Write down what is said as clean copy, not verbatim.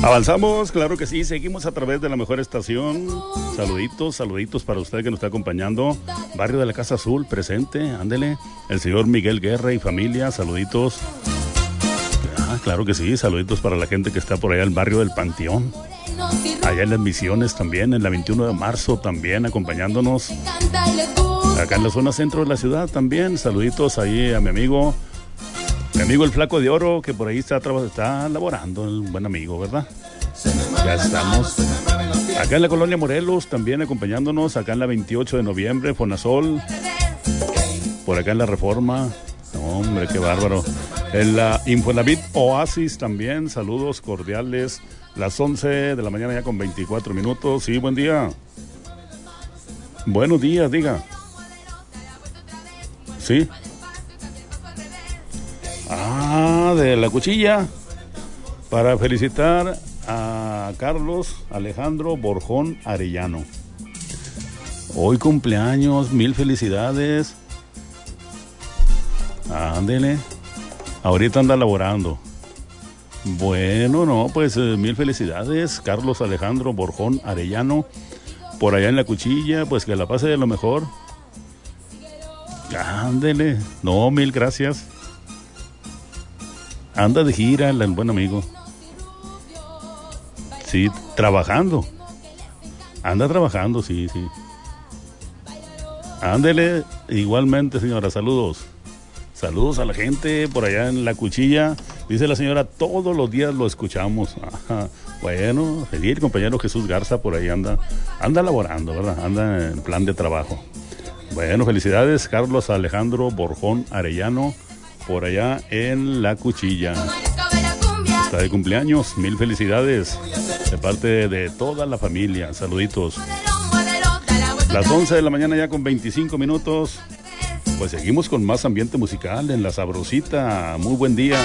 Avanzamos, claro que sí, seguimos a través de la mejor estación. Saluditos para usted que nos está acompañando. Barrio de la Casa Azul, presente, ándele. El señor Miguel Guerra y familia, saluditos. Claro que sí, saluditos para la gente que está por allá en el barrio del Panteón. Allá en las Misiones también, en la 21 de marzo también, acompañándonos. Acá en la zona centro de la ciudad también, saluditos ahí a mi amigo el Flaco de Oro, que por ahí está laborando, el buen amigo, ¿verdad? Ya estamos. Acá en la colonia Morelos también acompañándonos, acá en la 28 de noviembre, Fonasol. Por acá en la Reforma. Hombre, qué bárbaro. En la Infonavit Oasis también, saludos cordiales. Las 11 de la mañana ya con 24 minutos. Sí, buen día. Buenos días, diga. Sí. De la Cuchilla, para felicitar a Carlos Alejandro Borjón Arellano. Hoy cumpleaños, mil felicidades. Ándele. Ahorita anda laborando. Bueno, no, pues mil felicidades, Carlos Alejandro Borjón Arellano, por allá en la Cuchilla, pues que la pase de lo mejor. Ándele. No, mil gracias. Anda de gira el buen amigo. Sí, trabajando. Anda trabajando, sí. Ándele, igualmente, señora, saludos. Saludos a la gente por allá en la Cuchilla. Dice la señora, todos los días lo escuchamos. Ajá. Bueno, el compañero Jesús Garza por ahí anda laborando, ¿verdad? Anda en plan de trabajo. Bueno, felicidades, Carlos Alejandro Borjón Arellano, por allá en la Cuchilla. Está de cumpleaños, mil felicidades de parte de toda la familia. Saluditos. Las 11 de la mañana ya con 25 minutos. Pues seguimos con más ambiente musical en La Sabrosita. Muy buen día.